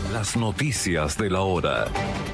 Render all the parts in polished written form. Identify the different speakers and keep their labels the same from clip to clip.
Speaker 1: Las noticias de la hora.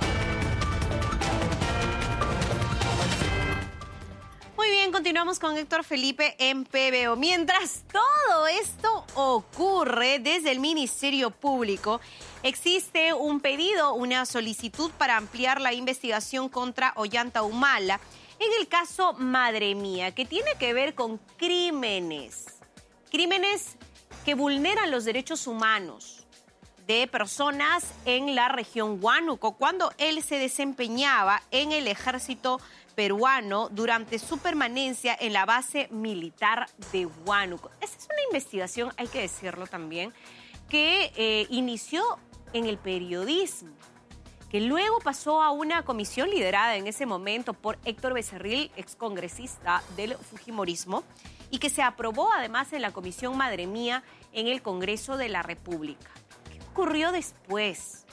Speaker 2: Muy bien, continuamos con Héctor Felipe en PBO. Mientras todo esto ocurre, desde el Ministerio Público existe un pedido, una solicitud para ampliar la investigación contra Ollanta Humala en el caso Madre Mía, que tiene que ver con crímenes que vulneran los derechos humanos de personas en la región Huánuco, cuando él se desempeñaba en el ejército peruano durante su permanencia en la base militar de Huánuco. Esta es una investigación, hay que decirlo también, que inició en el periodismo, que luego pasó a una comisión liderada en ese momento por Héctor Becerril, excongresista del Fujimorismo, y que se aprobó además en la Comisión Madre Mía en el Congreso de la República. ¿Qué ocurrió después?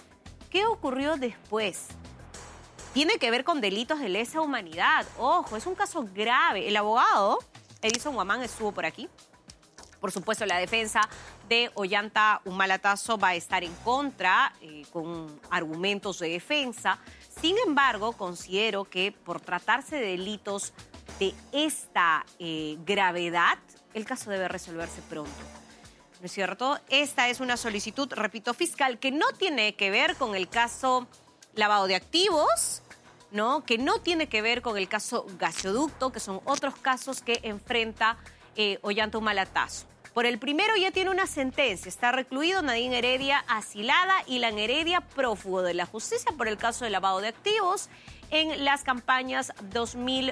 Speaker 2: Tiene que ver con delitos de lesa humanidad. Ojo, es un caso grave. El abogado Edison Guamán estuvo por aquí. Por supuesto, la defensa de Ollanta Humala Tasso va a estar en contra, con argumentos de defensa. Sin embargo, considero que por tratarse de delitos de esta gravedad, el caso debe resolverse pronto. ¿No es cierto? Esta es una solicitud, repito, fiscal, que no tiene que ver con el caso lavado de activos, ¿no? Que no tiene que ver con el caso gasoducto, que son otros casos que enfrenta Ollanta Humala Tasso. Por el primero ya tiene una sentencia, está recluido Nadine Heredia asilada y Lan Heredia prófugo de la justicia por el caso de lavado de activos en las campañas 2011,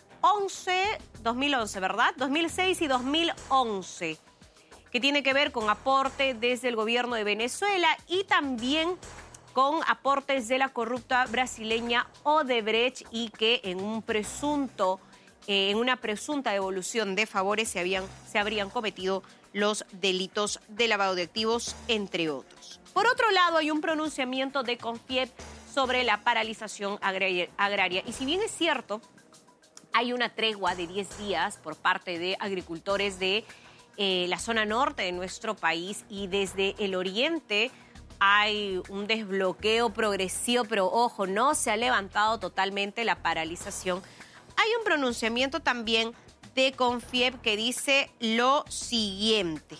Speaker 2: ¿verdad? 2006 y 2011, que tiene que ver con aporte desde el gobierno de Venezuela y también con aportes de la corrupta brasileña Odebrecht, y que en una presunta devolución de favores se habrían cometido los delitos de lavado de activos, entre otros. Por otro lado, hay un pronunciamiento de CONFIEP sobre la paralización agraria. Y si bien es cierto, hay una tregua de 10 días por parte de agricultores de la zona norte de nuestro país, y desde el oriente hay un desbloqueo progresivo, pero ojo, no se ha levantado totalmente la paralización. Hay un pronunciamiento también de CONFIEP que dice lo siguiente: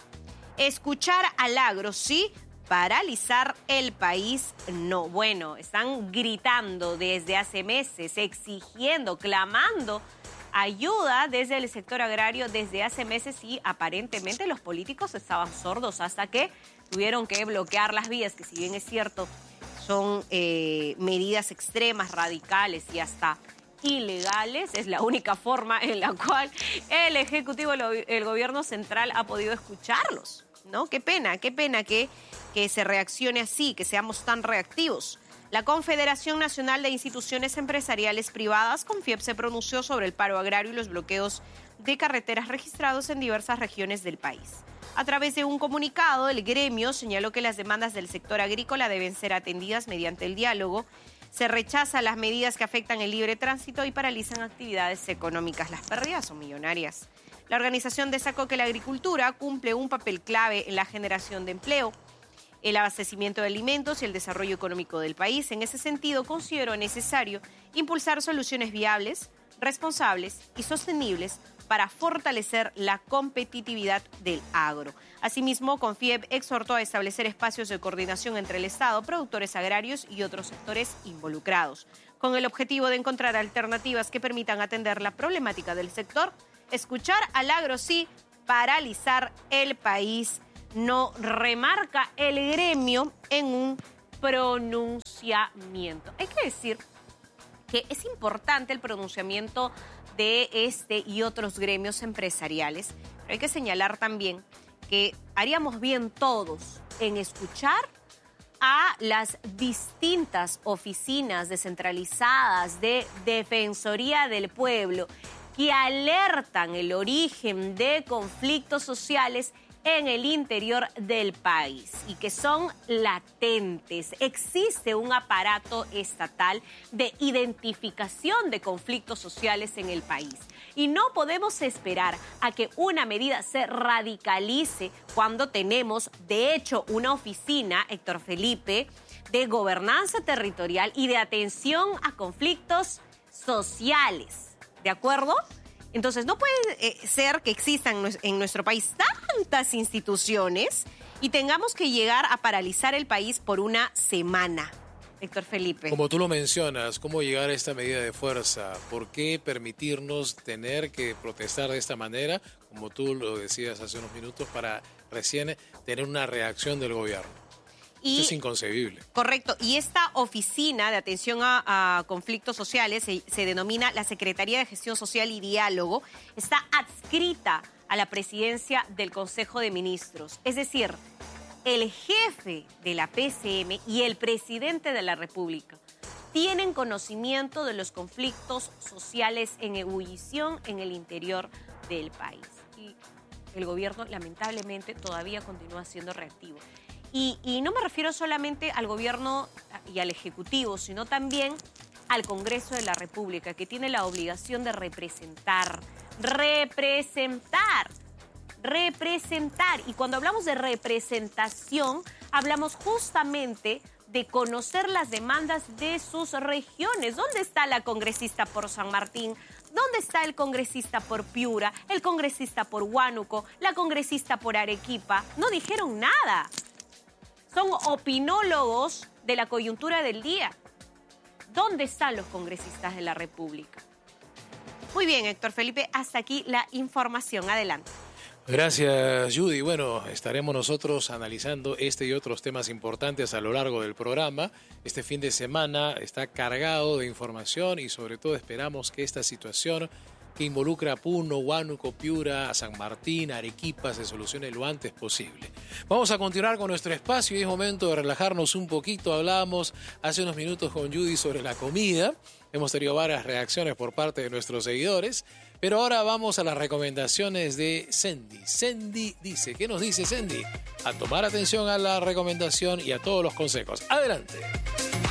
Speaker 2: escuchar al agro, sí; paralizar el país, no. Bueno, están gritando desde hace meses, exigiendo, clamando ayuda desde el sector agrario desde hace meses, y aparentemente los políticos estaban sordos hasta que tuvieron que bloquear las vías, que si bien es cierto son medidas extremas, radicales y hasta ilegales, es la única forma en la cual el Ejecutivo, el gobierno central ha podido escucharlos, ¿no? Qué pena que se reaccione así, que seamos tan reactivos. La Confederación Nacional de Instituciones Empresariales Privadas, CONFIEP, se pronunció sobre el paro agrario y los bloqueos de carreteras registrados en diversas regiones del país. A través de un comunicado, el gremio señaló que las demandas del sector agrícola deben ser atendidas mediante el diálogo. Se rechazan las medidas que afectan el libre tránsito y paralizan actividades económicas. Las pérdidas son millonarias. La organización destacó que la agricultura cumple un papel clave en la generación de empleo, el abastecimiento de alimentos y el desarrollo económico del país. En ese sentido, consideró necesario impulsar soluciones viables, responsables y sostenibles para fortalecer la competitividad del agro. Asimismo, CONFIEP exhortó a establecer espacios de coordinación entre el Estado, productores agrarios y otros sectores involucrados, con el objetivo de encontrar alternativas que permitan atender la problemática del sector. Escuchar al agro, sí; paralizar el país, no, remarca el gremio en un pronunciamiento. Hay que decir que es importante el pronunciamiento de este y otros gremios empresariales, pero hay que señalar también que haríamos bien todos en escuchar a las distintas oficinas descentralizadas de Defensoría del Pueblo que alertan el origen de conflictos sociales en el interior del país y que son latentes. Existe un aparato estatal de identificación de conflictos sociales en el país y no podemos esperar a que una medida se radicalice cuando tenemos, de hecho, una oficina, Héctor Felipe, de gobernanza territorial y de atención a conflictos sociales. ¿De acuerdo? Entonces, no puede ser que existan en nuestro país tantas instituciones y tengamos que llegar a paralizar el país por una semana. Héctor Felipe.
Speaker 3: Como tú lo mencionas, ¿cómo llegar a esta medida de fuerza? ¿Por qué permitirnos tener que protestar de esta manera, como tú lo decías hace unos minutos, para recién tener una reacción del gobierno? Esto es inconcebible.
Speaker 2: Correcto. Y esta oficina de atención a conflictos sociales se denomina la Secretaría de Gestión Social y Diálogo. Está adscrita a la presidencia del Consejo de Ministros. Es decir, el jefe de la PCM y el presidente de la República tienen conocimiento de los conflictos sociales en ebullición en el interior del país. Y el gobierno, lamentablemente, todavía continúa siendo reactivo. Y no me refiero solamente al gobierno y al Ejecutivo, sino también al Congreso de la República, que tiene la obligación de representar. Y cuando hablamos de representación, hablamos justamente de conocer las demandas de sus regiones. ¿Dónde está la congresista por San Martín? ¿Dónde está el congresista por Piura? ¿El congresista por Huánuco? ¿La congresista por Arequipa? No dijeron nada. Son opinólogos de la coyuntura del día. ¿Dónde están los congresistas de la República? Muy bien, Héctor Felipe, hasta aquí la información. Adelante.
Speaker 3: Gracias, Judy. Bueno, estaremos nosotros analizando este y otros temas importantes a lo largo del programa. Este fin de semana está cargado de información y sobre todo esperamos que esta situación que involucra a Puno, Huánuco, Piura, a San Martín, Arequipa, se solucione lo antes posible. Vamos a continuar con nuestro espacio y es momento de relajarnos un poquito. Hablábamos hace unos minutos con Judy sobre la comida. Hemos tenido varias reacciones por parte de nuestros seguidores, pero ahora vamos a las recomendaciones de Sendy. Sendy dice, ¿qué nos dice Sendy? A tomar atención a la recomendación y a todos los consejos. Adelante.